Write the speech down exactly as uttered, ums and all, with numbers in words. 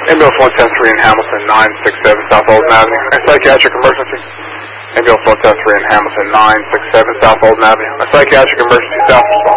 Ambulance one ten three in Hamilton, nine six seven South Olden Avenue. A psychiatric emergency. Ambulance one ten three in Hamilton, nine six seven South Olden Avenue. A psychiatric emergency, South respond.